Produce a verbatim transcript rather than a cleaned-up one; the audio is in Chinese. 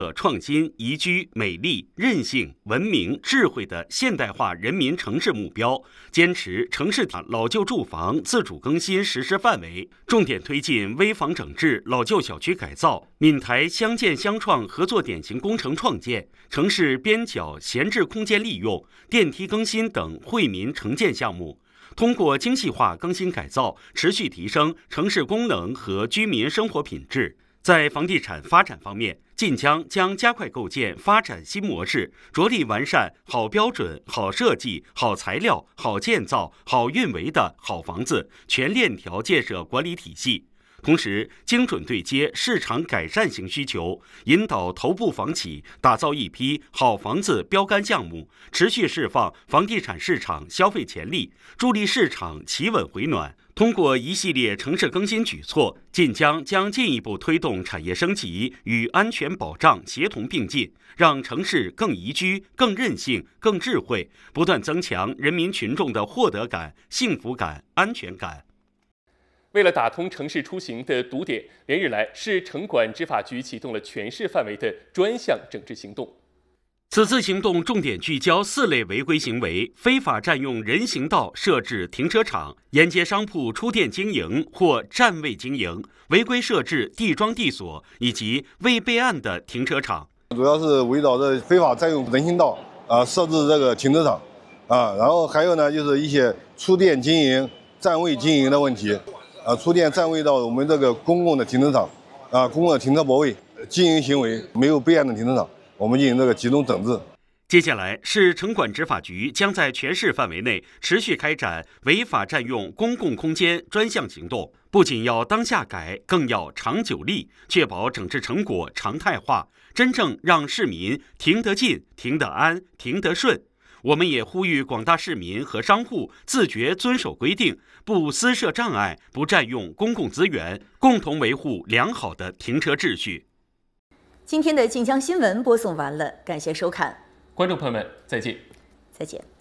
创新、宜居、美丽、韧性、文明、智慧的现代化人民城市目标，坚持城市老旧住房自主更新实施范围，重点推进危房整治、老旧小区改造、闽台乡建乡创合作典型工程创建、城市边角闲置空间利用、电梯更新等惠民城建项目。通过精细化更新改造，持续提升城市功能和居民生活品质。在房地产发展方面，晋江将加快构建发展新模式，着力完善好标准、好设计、好材料、好建造、好运维的好房子全链条建设管理体系。同时，精准对接市场改善型需求，引导头部房企打造一批好房子标杆项目，持续释放房地产市场消费潜力，助力市场企稳回暖。通过一系列城市更新举措，晋江将进一步推动产业升级与安全保障协同并进，让城市更宜居、更韧性、更智慧，不断增强人民群众的获得感、幸福感、安全感。 为了打通城市出行的堵点，连日来，市城管执法局启动了全市范围的专项整治行动。 此次行动重点聚焦四类违规行为：非法占用人行道设置停车场、沿街商铺出店经营或占位经营、违规设置地桩地锁以及未备案的停车场。 主要是围绕着非法占用人行道啊，设置这个停车场啊，然后还有呢，就是一些出店经营、占位经营的问题。啊，出店占位到我们这个公共的停车场，啊，公共的停车泊位经营行为没有备案的停车场，我们进行这个集中整治。 接下来，市城管执法局将在全市范围内持续开展违法占用公共空间专项行动，不仅要当下改，更要长久立，确保整治成果常态化，真正让市民停得进、停得安、停得顺。我们也呼吁广大市民和商户自觉遵守规定，不私设障碍，不占用公共资源，共同维护良好的停车秩序。 今天的晋江新闻播送完了，感谢收看， 观众朋友们，再见。 再见。